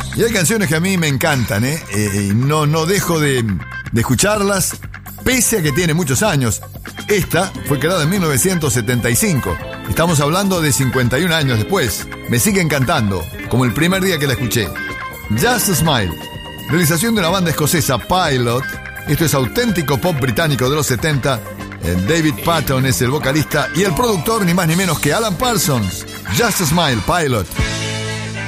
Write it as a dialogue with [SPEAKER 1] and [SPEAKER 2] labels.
[SPEAKER 1] Y hay canciones que a mí me encantan, y no dejo de escucharlas, pese a que tiene muchos años. Esta fue creada en 1975. Estamos hablando de 51 años después. Me sigue encantando, como el primer día que la escuché. Just a Smile, realización de una banda escocesa, Pilot. Esto es auténtico pop británico de los 70. David Patton es el vocalista y el productor, ni más ni menos que Alan Parsons. Just a Smile, Pilot.